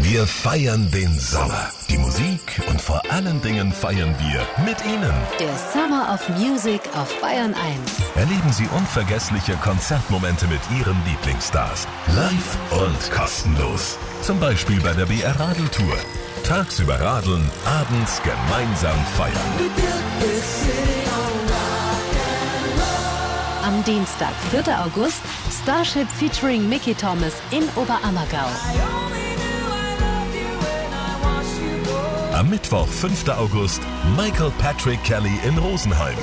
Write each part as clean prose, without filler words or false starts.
Wir feiern den Sommer, die Musik und vor allen Dingen feiern wir mit Ihnen. Der Summer of Music auf Bayern 1. Erleben Sie unvergessliche Konzertmomente mit Ihren Lieblingsstars. Live und kostenlos. Zum Beispiel bei der BR Radeltour. Tagsüber radeln, abends gemeinsam feiern. Am Dienstag, 4. August, Starship featuring Mickey Thomas in Oberammergau. Am Mittwoch, 5. August, Michael Patrick Kelly in Rosenheim.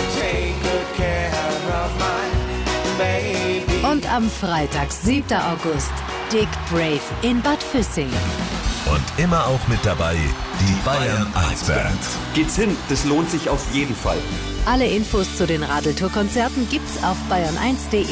Und am Freitag, 7. August, Dick Brave in Bad Füssing. Und immer auch mit dabei die Bayern 1 Band. Geht's hin, das lohnt sich auf jeden Fall. Alle Infos zu den Radeltour-Konzerten gibt's auf bayern1.de.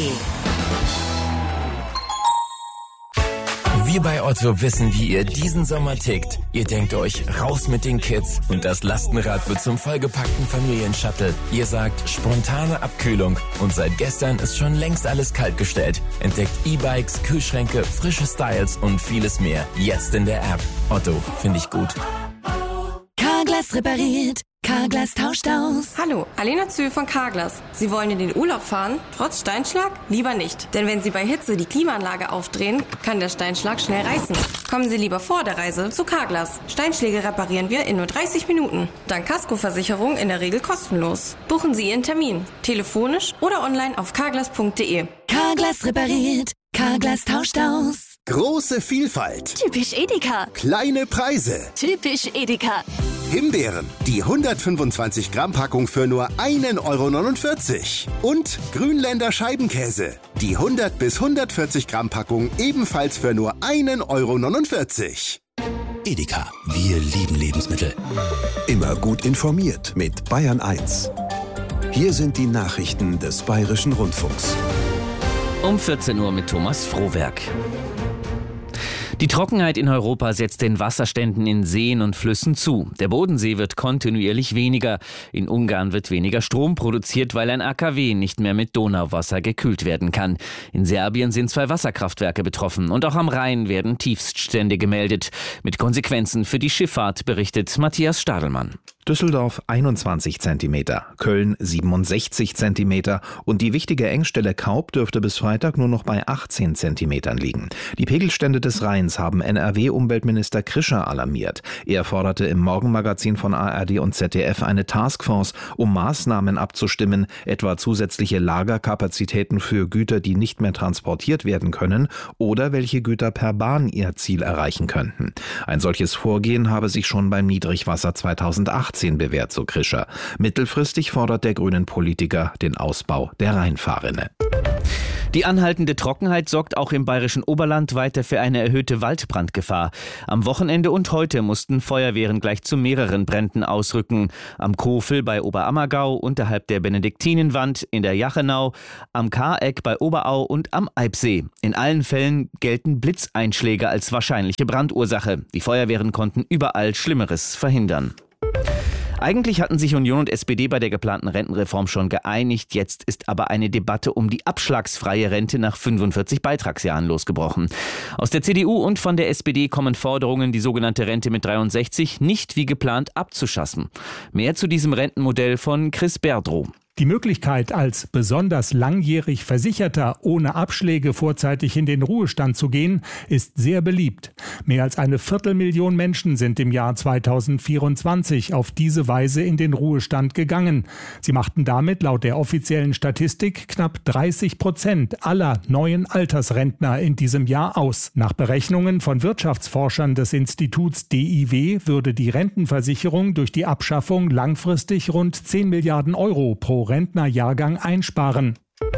Wir bei Otto wissen, wie ihr diesen Sommer tickt. Ihr denkt euch, raus mit den Kids und das Lastenrad wird zum vollgepackten Familienshuttle. Ihr sagt, spontane Abkühlung und seit gestern ist schon längst alles kaltgestellt. Entdeckt E-Bikes, Kühlschränke, frische Styles und vieles mehr. Jetzt in der App. Otto, finde ich gut. Carglass repariert. Carglass tauscht aus. Hallo, Alena Zühl von Carglass. Sie wollen in den Urlaub fahren? Trotz Steinschlag? Lieber nicht. Denn wenn Sie bei Hitze die Klimaanlage aufdrehen, kann der Steinschlag schnell reißen. Kommen Sie lieber vor der Reise zu Carglass. Steinschläge reparieren wir in nur 30 Minuten. Dank Kaskoversicherung in der Regel kostenlos. Buchen Sie Ihren Termin. Telefonisch oder online auf carglass.de. Carglass repariert. Carglass tauscht aus. Große Vielfalt. Typisch Edeka. Kleine Preise. Typisch Edeka. Himbeeren, die 125 Gramm Packung für nur 1,49 €. Und Grünländer Scheibenkäse, die 100 bis 140 Gramm Packung ebenfalls für nur 1,49 €. Edeka, wir lieben Lebensmittel. Immer gut informiert mit Bayern 1. Hier sind die Nachrichten des Bayerischen Rundfunks. Um 14 Uhr mit Thomas Frohwerk. Die Trockenheit in Europa setzt den Wasserständen in Seen und Flüssen zu. Der Bodensee wird kontinuierlich weniger. In Ungarn wird weniger Strom produziert, weil ein AKW nicht mehr mit Donauwasser gekühlt werden kann. In Serbien sind 2 Wasserkraftwerke betroffen. Und auch am Rhein werden Tiefststände gemeldet. Mit Konsequenzen für die Schifffahrt, berichtet Matthias Stadelmann. Düsseldorf 21 cm, Köln 67 cm und die wichtige Engstelle Kaub dürfte bis Freitag nur noch bei 18 cm liegen. Die Pegelstände des Rheins haben NRW-Umweltminister Krischer alarmiert. Er forderte im Morgenmagazin von ARD und ZDF eine Taskforce, um Maßnahmen abzustimmen, etwa zusätzliche Lagerkapazitäten für Güter, die nicht mehr transportiert werden können oder welche Güter per Bahn ihr Ziel erreichen könnten. Ein solches Vorgehen habe sich schon beim Niedrigwasser 2018 bewährt, so Krischer. Mittelfristig fordert der grünen Politiker den Ausbau der Rheinfahrrinne. Die anhaltende Trockenheit sorgt auch im bayerischen Oberland weiter für eine erhöhte Waldbrandgefahr. Am Wochenende und heute mussten Feuerwehren gleich zu mehreren Bränden ausrücken. Am Kofel bei Oberammergau, unterhalb der Benediktinenwand, in der Jachenau, am Kareck bei Oberau und am Eibsee. In allen Fällen gelten Blitzeinschläge als wahrscheinliche Brandursache. Die Feuerwehren konnten überall Schlimmeres verhindern. Eigentlich hatten sich Union und SPD bei der geplanten Rentenreform schon geeinigt. Jetzt ist aber eine Debatte um die abschlagsfreie Rente nach 45 Beitragsjahren losgebrochen. Aus der CDU und von der SPD kommen Forderungen, die sogenannte Rente mit 63 nicht wie geplant abzuschaffen. Mehr zu diesem Rentenmodell von Chris Berdrow. Die Möglichkeit, als besonders langjährig Versicherter ohne Abschläge vorzeitig in den Ruhestand zu gehen, ist sehr beliebt. Mehr als 250.000 Menschen sind im Jahr 2024 auf diese Weise in den Ruhestand gegangen. Sie machten damit laut der offiziellen Statistik knapp 30% aller neuen Altersrentner in diesem Jahr aus. Nach Berechnungen von Wirtschaftsforschern des Instituts DIW würde die Rentenversicherung durch die Abschaffung langfristig rund 10 Milliarden Euro pro Rentnerjahrgang einsparen.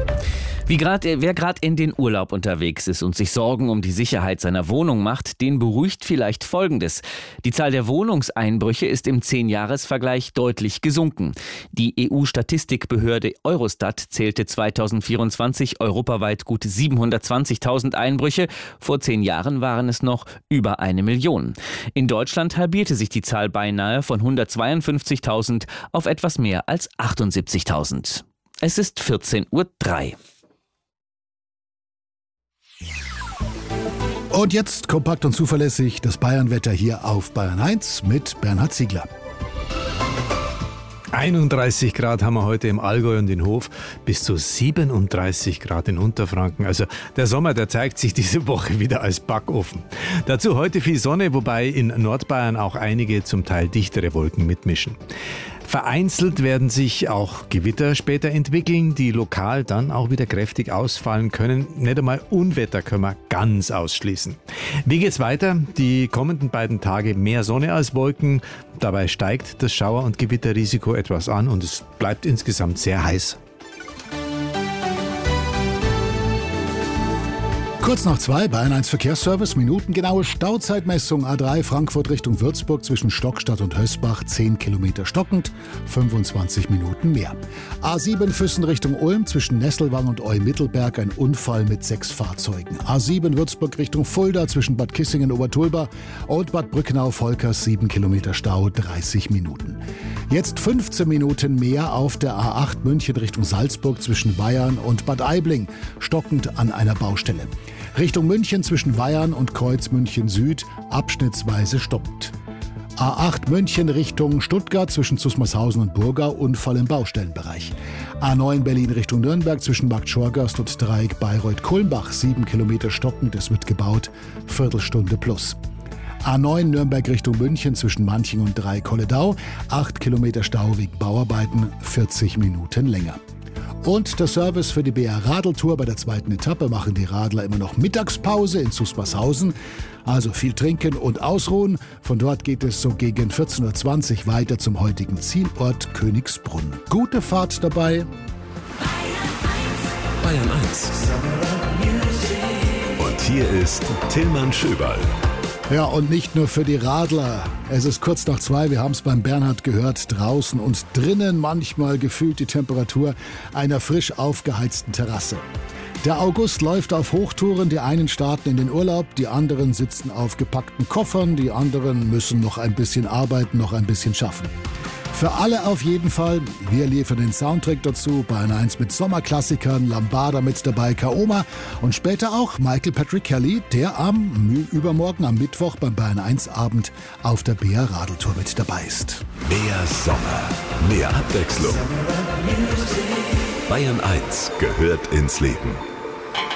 Wer gerade in den Urlaub unterwegs ist und sich Sorgen um die Sicherheit seiner Wohnung macht, den beruhigt vielleicht Folgendes. Die Zahl der Wohnungseinbrüche ist im 10-Jahres-Vergleich deutlich gesunken. Die EU-Statistikbehörde Eurostat zählte 2024 europaweit gut 720.000 Einbrüche. Vor 10 Jahren waren es noch über 1 Million. In Deutschland halbierte sich die Zahl beinahe von 152.000 auf etwas mehr als 78.000. Es ist 14:03 Uhr. Und jetzt kompakt und zuverlässig das Bayernwetter hier auf Bayern 1 mit Bernhard Ziegler. 31 Grad haben wir heute im Allgäu und in Hof, bis zu 37 Grad in Unterfranken. Also der Sommer, der zeigt sich diese Woche wieder als Backofen. Dazu heute viel Sonne, wobei in Nordbayern auch einige zum Teil dichtere Wolken mitmischen. Vereinzelt werden sich auch Gewitter später entwickeln, die lokal dann auch wieder kräftig ausfallen können. Nicht einmal Unwetter können wir ganz ausschließen. Wie geht's weiter? Die kommenden beiden Tage mehr Sonne als Wolken. Dabei steigt das Schauer- und Gewitterrisiko etwas an und es bleibt insgesamt sehr heiß. Kurz nach 2, Bayern 1 Verkehrsservice, minutengenaue Stauzeitmessung A3 Frankfurt Richtung Würzburg zwischen Stockstadt und Hösbach, 10 Kilometer stockend, 25 Minuten mehr. A7 Füssen Richtung Ulm zwischen Nesselwang und Eumittelberg, ein Unfall mit 6 Fahrzeugen. A7 Würzburg Richtung Fulda zwischen Bad Kissingen Obertulba und Bad Brückenau-Volkers, 7 Kilometer Stau, 30 Minuten. Jetzt 15 Minuten mehr auf der A8 München Richtung Salzburg zwischen Weyarn und Bad Aibling, stockend an einer Baustelle. Richtung München zwischen Weyarn und Kreuz München Süd abschnittsweise stoppend. A8 München Richtung Stuttgart zwischen Zusmarshausen und Burgau, Unfall im Baustellenbereich. A9 Berlin Richtung Nürnberg zwischen Markt Schorgast und Dreieck Bayreuth-Kulmbach, 7 Kilometer stockend, es wird gebaut, Viertelstunde plus. A9 Nürnberg Richtung München zwischen Manching und Dreieck-Holledau, 8 Kilometer Stau wegen Bauarbeiten, 40 Minuten länger. Und der Service für die BR-Radeltour bei der zweiten Etappe machen die Radler immer noch Mittagspause in Zusmarshausen. Also viel trinken und ausruhen. Von dort geht es so gegen 14.20 Uhr weiter zum heutigen Zielort Königsbrunn. Gute Fahrt dabei. Bayern 1. Und hier ist Tillmann Schöberl. Ja, und nicht nur für die Radler. Es ist kurz nach 2, wir haben es beim Bernhard gehört, draußen und drinnen manchmal gefühlt die Temperatur einer frisch aufgeheizten Terrasse. Der August läuft auf Hochtouren, die einen starten in den Urlaub, die anderen sitzen auf gepackten Koffern, die anderen müssen noch ein bisschen arbeiten, noch ein bisschen schaffen. Für alle auf jeden Fall. Wir liefern den Soundtrack dazu. Bayern 1 mit Sommerklassikern, Lambada mit dabei, Kaoma und später auch Michael Patrick Kelly, der übermorgen am Mittwoch beim Bayern 1 Abend auf der BR Radeltour mit dabei ist. Mehr Sommer, mehr Abwechslung. Bayern 1 gehört ins Leben.